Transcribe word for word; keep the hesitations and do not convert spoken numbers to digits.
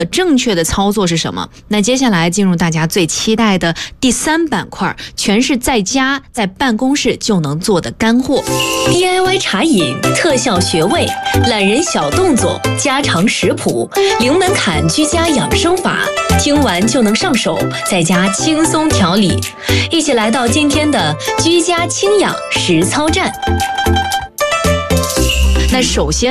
正确的操作是什么？那接下来进入大家最期待的第三板块，全是在家在办公室就能做的干货。 D I Y 茶饮、特效穴位、懒人小动作、家常食谱、零门槛居家养生法，听完就能上手，在家轻松调理。一起来到今天的居家轻养实操站。 那首先